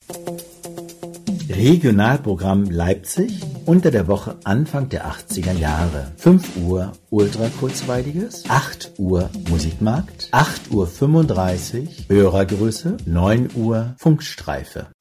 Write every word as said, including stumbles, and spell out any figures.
Regionalprogramm Leipzig unter der Woche Anfang der achtziger Jahre. fünf Uhr Ultra-Kurzweiliges, acht Uhr Musikmarkt, acht Uhr fünfunddreißig Hörergrüße, neun Uhr Funkstreife.